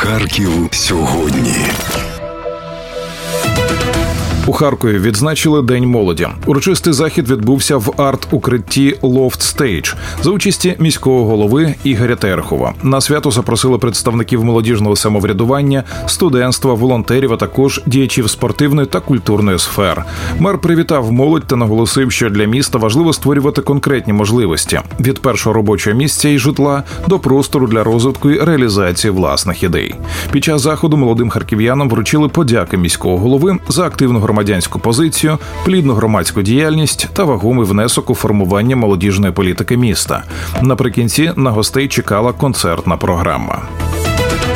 Харків сьогодні. У Харкові відзначили День молоді. Урочистий захід відбувся в арт-укритті Loft Stage за участі міського голови Ігоря Терехова. На свято запросили представників молодіжного самоврядування, студентства, волонтерів, а також діячів спортивної та культурної сфер. Мер привітав молодь та наголосив, що для міста важливо створювати конкретні можливості – від першого робочого місця і житла до простору для розвитку і реалізації власних ідей. Під час заходу молодим харків'янам вручили подяки міського голови за активну громадянську позицію, плідну громадську діяльність та вагомий внесок у формування молодіжної політики міста. Наприкінці на гостей чекала концертна програма.